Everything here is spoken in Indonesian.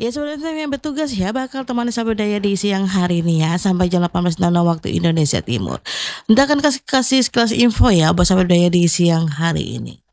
Ya sebenarnya yang bertugas ya bakal temani sampai daya di siang hari nih ya sampai jam 18.00 waktu Indonesia Timur. Nanti akan kasih kasih sekelas info ya buat sampai daya di siang hari ini.